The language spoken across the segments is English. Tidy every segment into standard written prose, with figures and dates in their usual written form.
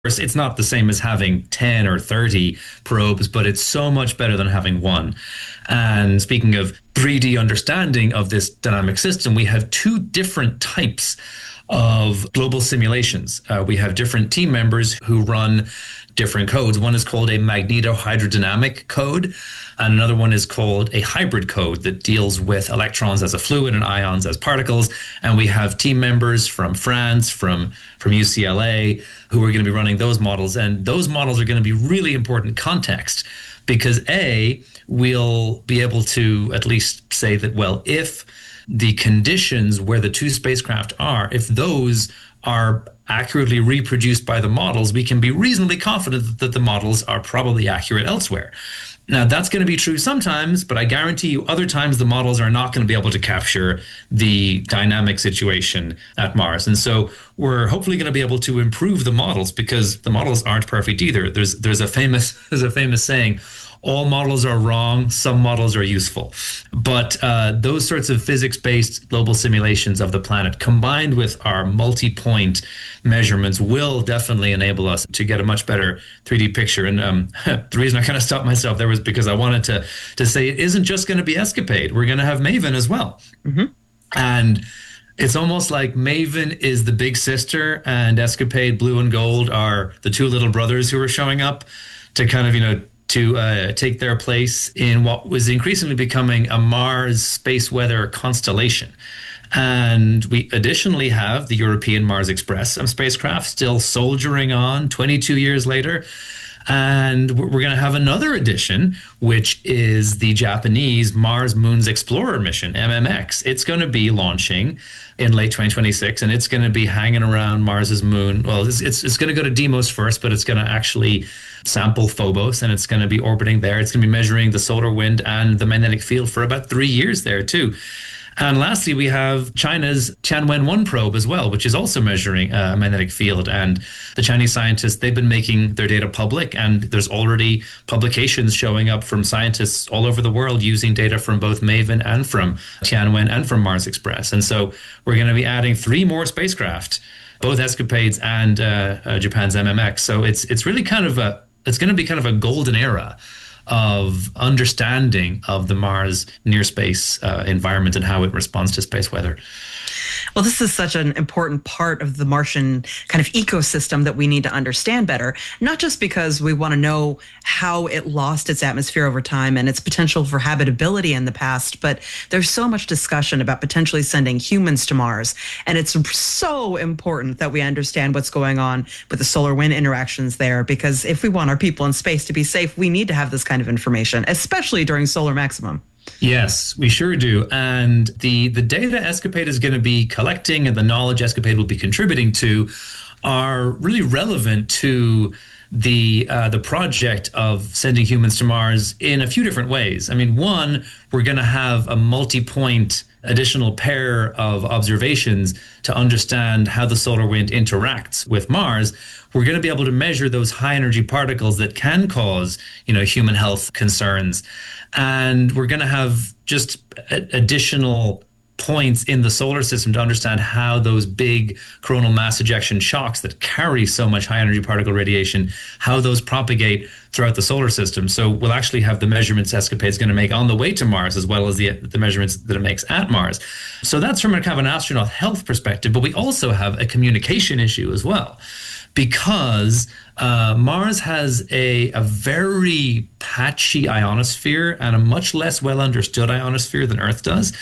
It's not the same as having 10 or 30 probes, but it's so much better than having one. And speaking of 3D understanding of this dynamic system, we have two different types of global simulations. We have different team members who run different codes. One is called a magnetohydrodynamic code, and another one is called a hybrid code that deals with electrons as a fluid and ions as particles. And we have team members from France, from UCLA, who are going to be running those models. And those models are going to be really important context because we'll be able to at least say that, well, if the conditions where the two spacecraft are, if those are accurately reproduced by the models, we can be reasonably confident that the models are probably accurate elsewhere. Now, that's going to be true sometimes, but I guarantee you other times the models are not going to be able to capture the dynamic situation at Mars. And so we're hopefully going to be able to improve the models because the models aren't perfect either. There's a famous saying, all models are wrong, some models are useful. But those sorts of physics-based global simulations of the planet combined with our multi-point measurements will definitely enable us to get a much better 3D picture. And the reason I kind of stopped myself there was because I wanted to say it isn't just going to be ESCAPADE. We're going to have MAVEN as well. Mm-hmm. And it's almost like MAVEN is the big sister and ESCAPADE, Blue and Gold, are the two little brothers who are showing up to kind of, to take their place in what was increasingly becoming a Mars space weather constellation. And we additionally have the European Mars Express spacecraft still soldiering on 22 years later. And we're going to have another addition, which is the Japanese Mars Moons Explorer mission, MMX. It's going to be launching in late 2026, and it's going to be hanging around Mars's moon. Well, it's going to go to Deimos first, but it's going to actually sample Phobos, and it's going to be orbiting there. It's going to be measuring the solar wind and the magnetic field for about 3 years there, too. And lastly, we have China's Tianwen-1 probe as well, which is also measuring a magnetic field. And the Chinese scientists, they've been making their data public, and there's already publications showing up from scientists all over the world using data from both MAVEN and from Tianwen and from Mars Express. And so we're going to be adding 3 more spacecraft, both ESCAPADES and Japan's MMX. So it's really it's going to be kind of a golden era of understanding of the Mars near space environment and how it responds to space weather. Well, this is such an important part of the Martian kind of ecosystem that we need to understand better, not just because we want to know how it lost its atmosphere over time and its potential for habitability in the past, but there's so much discussion about potentially sending humans to Mars. And it's so important that we understand what's going on with the solar wind interactions there, because if we want our people in space to be safe, we need to have this kind of information, especially during solar maximum. Yes, we sure do. And the data ESCAPADE is going to be collecting and the knowledge ESCAPADE will be contributing to are really relevant to the project of sending humans to Mars in a few different ways. I mean, one, we're going to have a multi-point additional pair of observations to understand how the solar wind interacts with Mars. We're going to be able to measure those high energy particles that can cause, human health concerns. And we're going to have just additional points in the solar system to understand how those big coronal mass ejection shocks that carry so much high energy particle radiation, how those propagate throughout the solar system. So we'll actually have the measurements ESCAPADE is going to make on the way to Mars, as well as the measurements that it makes at Mars. So that's from a kind of an astronaut health perspective, but we also have a communication issue as well, because Mars has a very patchy ionosphere and a much less well understood ionosphere than Earth does.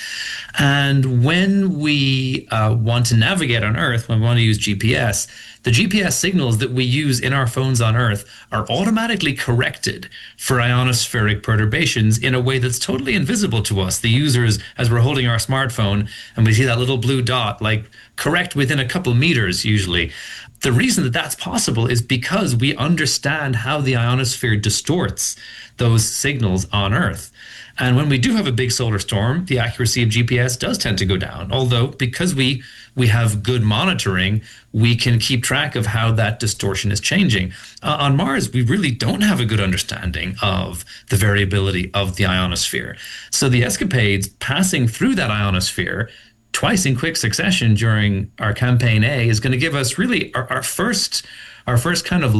And when we want to navigate on Earth, when we want to use GPS, the GPS signals that we use in our phones on Earth are automatically corrected for ionospheric perturbations in a way that's totally invisible to us, the users, as we're holding our smartphone and we see that little blue dot, correct within a couple meters usually. The reason that that's possible is because we understand how the ionosphere distorts those signals on Earth. And when we do have a big solar storm, the accuracy of GPS does tend to go down. Although, because we have good monitoring, we can keep track of how that distortion is changing. On Mars, we really don't have a good understanding of the variability of the ionosphere. So the ESCAPADES passing through that ionosphere twice in quick succession during our campaign A is going to give us really our first our first kind of